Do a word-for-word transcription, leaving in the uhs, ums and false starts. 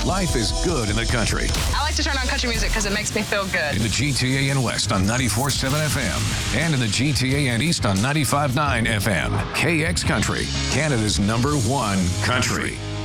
life is good in the country. I like to turn on country music because it makes me feel good. In the G T A and West on ninety-four point seven F M. And in the G T A and East on ninety-five point nine F M. K X Country, Canada's number one country.